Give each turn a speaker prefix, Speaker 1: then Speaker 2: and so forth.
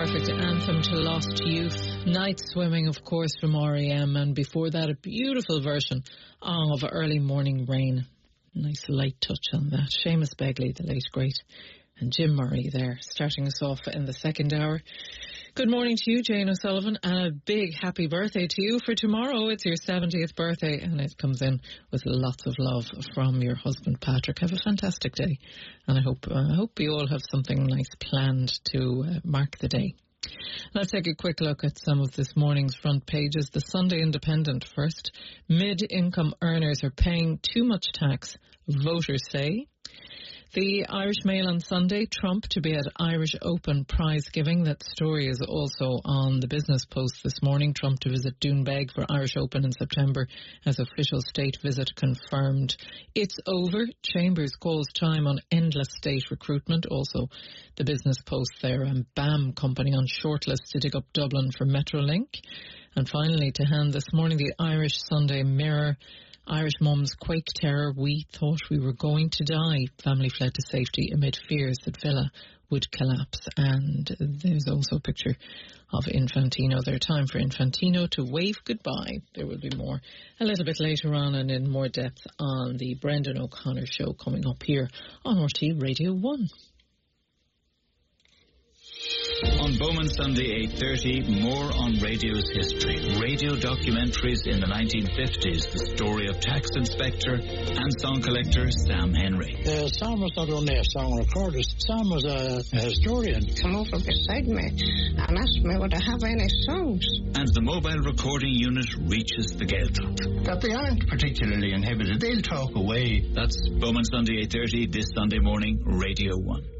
Speaker 1: perfect anthem to lost youth. Night Swimming, of course, from R.E.M. And before that, a beautiful version of Early Morning Rain. Nice light touch on that. Seamus Begley, the late great, and Jim Murray there, starting us off in the second hour. Good morning to you, Jane O'Sullivan, and a big happy birthday to you for tomorrow. It's your 70th birthday, and it comes in with lots of love from your husband, Patrick. Have a fantastic day, and I hope you all have something nice planned to mark the day. Let's take a quick look at some of this morning's front pages. The Sunday Independent first. Mid-income earners are paying too much tax, voters say. The Irish Mail on Sunday, Trump to be at Irish Open prize giving. That story is also on the Business Post this morning. Trump to visit Doonbeg for Irish Open in September as official state visit confirmed. It's over. Chambers calls time on endless state recruitment. Also the Business Post there, and BAM company on shortlist to dig up Dublin for Metrolink. And finally to hand this morning, the Irish Sunday Mirror. Irish mums quake terror. We thought we were going to die. Family fled to safety amid fears that Villa would collapse. And there's also a picture of Infantino. There's time for Infantino to wave goodbye. There will be more a little bit later on and in more depth on the Brendan O'Connor show coming up here on RT Radio 1.
Speaker 2: On Bowman Sunday 8:30, more on radio's history. Radio documentaries in the 1950s, the story of tax inspector and song collector Sam Henry.
Speaker 3: Sam was not only a song recorder, Sam was a historian.
Speaker 4: Come over beside me and asked me would I have any songs.
Speaker 2: And the mobile recording unit reaches the Gaeltacht.
Speaker 3: That they aren't particularly inhibited, they'll talk away.
Speaker 2: That's Bowman Sunday 8:30 this Sunday morning, Radio 1.